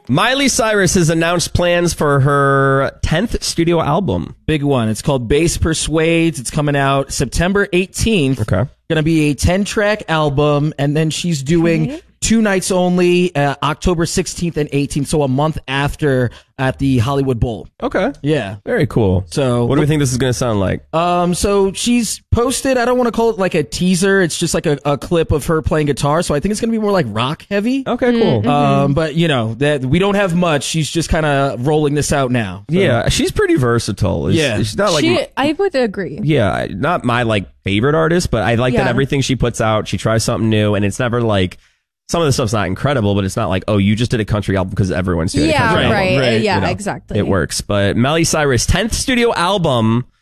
Miley Cyrus has announced plans for her 10th studio album. Big one. It's called Bass Persuades. It's coming out September 18th. Okay. Going to be a 10-track album, and then she's doing 2 nights only, October 16th and 18th, so a month after at the Hollywood Bowl. Okay. Yeah. Very cool. So what do we think this is going to sound like? So she's posted, I don't want to call it like a teaser, it's just like a clip of her playing guitar, so I think it's going to be more like rock heavy. Okay, cool. But you know, that we don't have much. She's just kind of rolling this out now. So. Yeah, she's pretty versatile. She's not like I would agree. Yeah, not my like favorite artist, but I like that everything she puts out, she tries something new, and it's never like some of the stuff's not incredible, but it's not like, oh, you just did a country album because everyone's doing a country album. Right. Yeah, You know, exactly. It works. But Miley Cyrus' 10th studio album